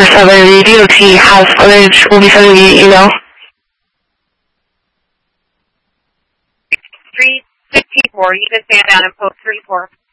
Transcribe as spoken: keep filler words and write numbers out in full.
seven, the D O T has footage. We'll be sending you an email. three fifty-four, you can stand down and post three four.